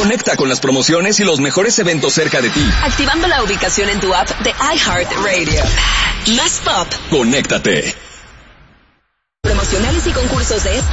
Conecta con las promociones y los mejores eventos cerca de ti. Activando la ubicación en tu app de iHeartRadio. Más pop. Conéctate. Promocionales y concursos de esta